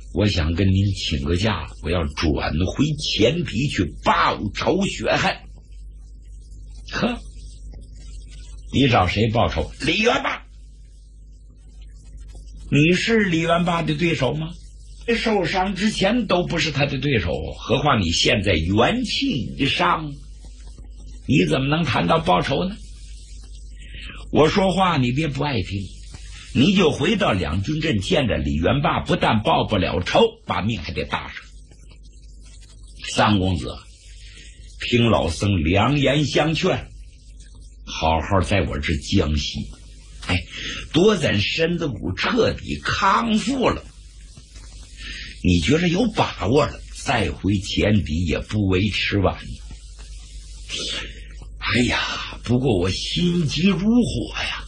我想跟您请个假，我要转回前敌去报仇雪恨。呵，你找谁报仇？李元霸。你是李元霸的对手吗？受伤之前都不是他的对手，何况你现在元气已伤，你怎么能谈到报仇呢？我说话你别不爱听，你就回到两军阵见着李元霸，不但报不了仇，把命还得搭上。三公子，听老僧良言相劝，好好在我这江西，多咱身子骨彻底康复了，你觉着有把握了，再回前敌也不为迟晚。哎呀，不过我心急如火呀。